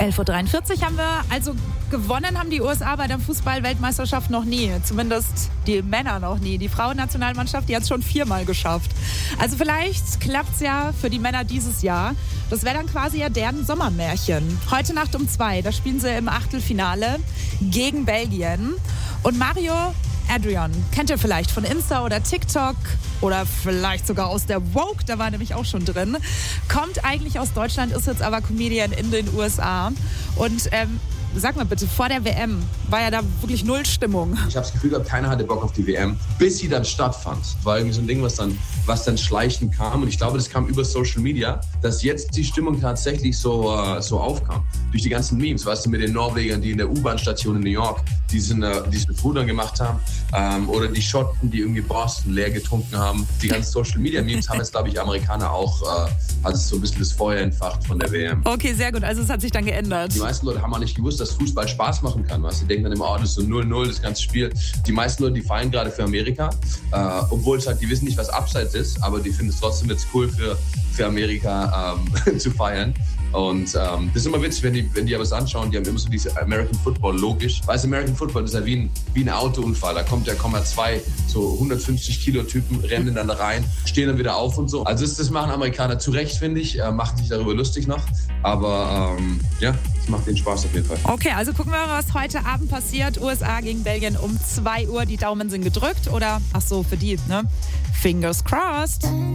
11:43 Uhr haben wir, also gewonnen haben die USA bei der Fußball-Weltmeisterschaft noch nie. Zumindest die Männer noch nie. Die Frauennationalmannschaft, die hat es schon 4-mal geschafft. Also vielleicht klappt es ja für die Männer dieses Jahr. Das wäre dann quasi ja deren Sommermärchen. Heute Nacht um 2, da spielen sie im Achtelfinale gegen Belgien. Und Mario Adrian, kennt ihr vielleicht von Insta oder TikTok oder vielleicht sogar aus der Vogue, da war er nämlich auch schon drin. Kommt eigentlich aus Deutschland, ist jetzt aber Comedian in den USA. Und sag mal bitte, vor der WM war ja da wirklich null Stimmung. Ich habe das Gefühl gehabt, keiner hatte Bock auf die WM, bis sie dann stattfand. War irgendwie so ein Ding, was dann schleichend kam. Und ich glaube, das kam über Social Media, dass jetzt die Stimmung tatsächlich so aufkam. Durch die ganzen Memes, weißt du, mit den Norwegern, die in der U-Bahn-Station in New York diesen Rudern gemacht haben. Oder die Schotten, die irgendwie Boston leer getrunken haben. Die ganzen Social-Media-Memes haben jetzt, glaube ich, Amerikaner auch hat es so ein bisschen das Feuer entfacht von der WM. Okay, sehr gut. Also es hat sich dann geändert. Die meisten Leute haben auch nicht gewusst, dass Fußball Spaß machen kann. Weißt? Die denken dann immer, das ist so 0-0, das ganze Spiel. Die meisten Leute, die feiern gerade für Amerika, obwohl es halt, die wissen nicht, was Abseits ist, aber die finden es trotzdem jetzt cool für Amerika zu feiern. Und das ist immer witzig, wenn die aber was anschauen, die haben immer so diese American Football, logisch. Weißt du, American Football ist ja wie ein Autounfall. Da kommen zwei so 150 Kilo Typen, rennen dann da rein, stehen dann wieder auf und so. Also das machen Amerikaner zu Recht, finde ich, machen sich darüber lustig noch. Aber ja, es macht denen Spaß auf jeden Fall. Okay, also gucken wir mal, was heute Abend passiert. USA gegen Belgien um 2 Uhr. Die Daumen sind gedrückt oder, ach so, für die, ne? Fingers crossed.